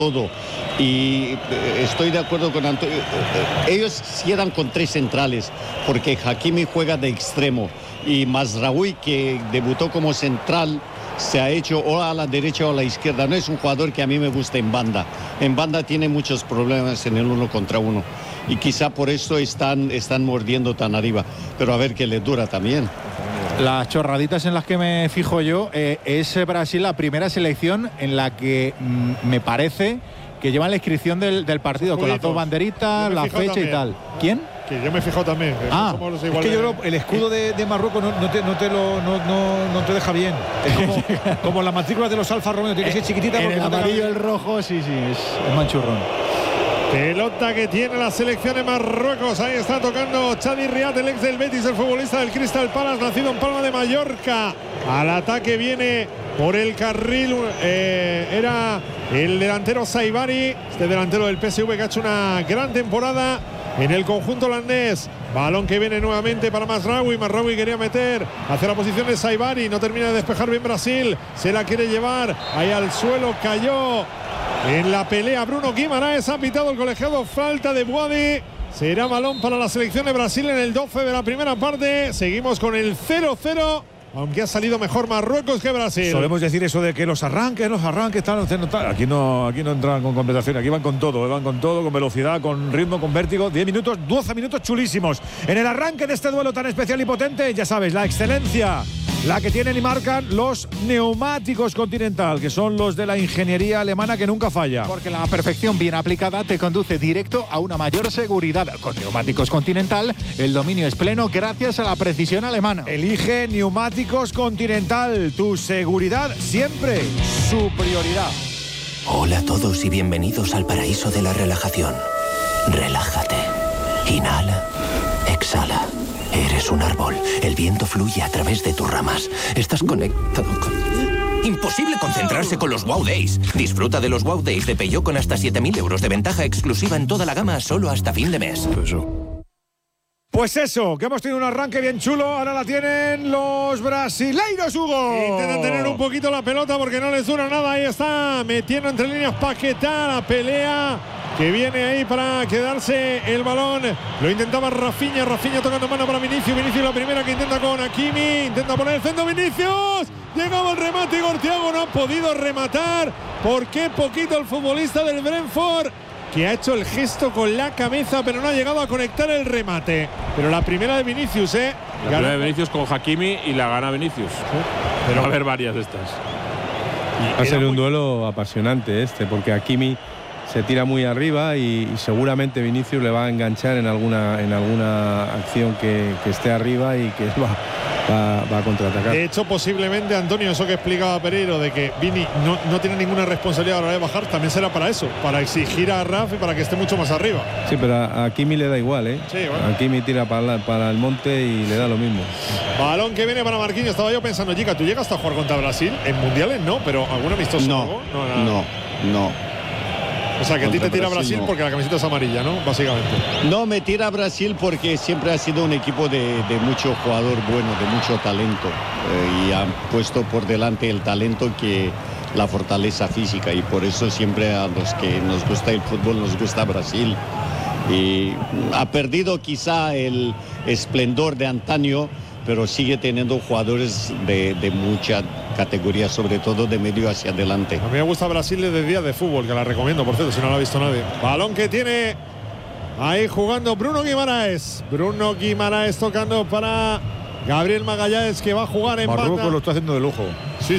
todo. Y estoy de acuerdo con Antonio. Ellos cierran con 3 centrales, porque Hakimi juega de extremo y Mazraoui, que debutó como central, se ha hecho o a la derecha o a la izquierda. No es un jugador que a mí me gusta en banda. En banda tiene muchos problemas en el 1 contra 1 y quizá por eso están mordiendo tan arriba, pero a ver qué le dura también. Las chorraditas en las que me fijo yo, es Brasil la primera selección en la que me parece que llevan la inscripción del partido con las 2 banderitas, la fecha también y tal. ¿Quién? Que yo me he fijado también. Es que yo creo el escudo de Marruecos no te deja bien. Es como las matrículas de los Alfa Romeo, tiene que ser chiquitita. En el amarillo, el rojo, sí, es manchurrón. Pelota que tiene la selección de Marruecos. Ahí está tocando Chadi Riad, el ex del Betis, el futbolista del Crystal Palace, nacido en Palma de Mallorca. Al ataque viene por el carril. Era el delantero Saibari, este delantero del PSV que ha hecho una gran temporada en el conjunto holandés. Balón que viene nuevamente para Mazraoui. Mazraoui quería meter hacia la posición de Saibari. No termina de despejar bien Brasil. Se la quiere llevar ahí al suelo. Cayó en la pelea Bruno Guimaraes. Ha pitado el colegiado falta de Boadi. Será balón para la selección de Brasil en el 12 de la primera parte. Seguimos con el 0-0. Aunque ha salido mejor Marruecos que Brasil. Solemos decir eso de que los arranques están. Aquí no entran con completación, aquí van con todo, con velocidad, con ritmo, con vértigo. 10 minutos, 12 minutos chulísimos. En el arranque de este duelo tan especial y potente, ya sabes, la excelencia, la que tienen y marcan los neumáticos Continental, que son los de la ingeniería alemana que nunca falla. Porque la perfección bien aplicada te conduce directo a una mayor seguridad. Con neumáticos Continental, el dominio es pleno gracias a la precisión alemana. Elige neumáticos Continental, tu seguridad siempre su prioridad. Hola a todos y bienvenidos al paraíso de la relajación. Relájate. Inhala. Exhala. Eres un árbol. El viento fluye a través de tus ramas. Estás conectado con... Imposible concentrarse con los Wow Days. Disfruta de los Wow Days de Peugeot con hasta 7.000 euros de ventaja exclusiva en toda la gama solo hasta fin de mes. Pues eso, que hemos tenido un arranque bien chulo. Ahora la tienen los brasileiros, Hugo. Intentan tener un poquito la pelota porque no les dura nada. Ahí está, metiendo entre líneas Paquetá. La pelea que viene ahí para quedarse el balón. Lo intentaba Rafinha tocando mano para Vinicius. La primera que intenta con Hakimi. Intenta poner el centro Vinicius. Llegaba el remate, Igor Thiago no ha podido rematar. ¿Por qué poquito el futbolista del Brentford? Que ha hecho el gesto con la cabeza, pero no ha llegado a conectar el remate. Pero la primera de Vinicius, La primera de Vinicius con Hakimi y la gana Vinicius. Sí. Pero va a haber varias de estas. Va a ser un duelo apasionante porque Hakimi se tira muy arriba y seguramente Vinicius le va a enganchar en alguna acción que esté arriba y que va a contraatacar. De hecho, posiblemente, Antonio, eso que explicaba Pereiro de que Vini no tiene ninguna responsabilidad a la hora de bajar, también será para eso, para exigir a Raf y para que esté mucho más arriba. Sí, pero a Hakimi le da igual, Sí, bueno. Hakimi tira para el monte y le da lo mismo. Balón que viene para Marquinhos. Estaba yo pensando, chica, ¿tú llegas a jugar contra Brasil? En mundiales no, pero ¿algún amistoso? No. O sea, que a ti te tira Brasil no. Porque la camiseta es amarilla, ¿no? Básicamente. No, me tira Brasil porque siempre ha sido un equipo de mucho jugador bueno, de mucho talento. Y han puesto por delante el talento que la fortaleza física. Y por eso siempre a los que nos gusta el fútbol nos gusta Brasil. Y ha perdido quizá el esplendor de antaño, pero sigue teniendo jugadores de mucha categoría, sobre todo de medio hacia adelante. A mí me gusta Brasil desde Días de Fútbol, que la recomiendo, por cierto, si no la ha visto nadie. Balón que tiene ahí jugando Bruno Guimaraes. Bruno Guimaraes tocando para Gabriel Magallanes, que va a jugar en Marruecos banda. lo está haciendo de lujo. Sí.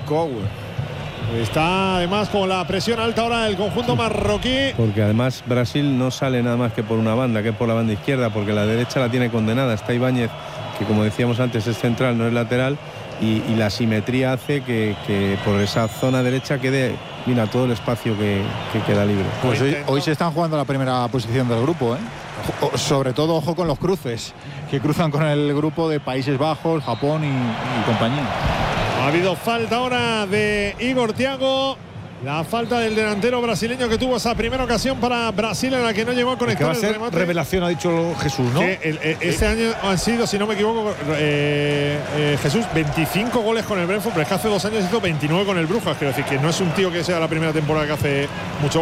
Está además con la presión alta ahora el conjunto marroquí. Porque además Brasil no sale nada más que por una banda, que es por la banda izquierda, porque la derecha la tiene condenada. Está Ibáñez, que como decíamos antes es central, no es lateral, y la simetría hace que por esa zona derecha quede, mira, todo el espacio que queda libre. Pues hoy se están jugando la primera posición del grupo, sobre todo ojo con los cruces, que cruzan con el grupo de Países Bajos, Japón y compañía. Ha habido falta ahora de Igor Thiago. La falta del delantero brasileño que tuvo esa primera ocasión para Brasil en la que no llegó a conectar que va a ser el remate. revelación, ha dicho Jesús, ¿no? Este año han sido, si no me equivoco, Jesús, 25 goles con el Brentford, pero es que hace 2 años hizo 29 con el Brujas. Quiero decir que no es un tío que sea la primera temporada que hace mucho.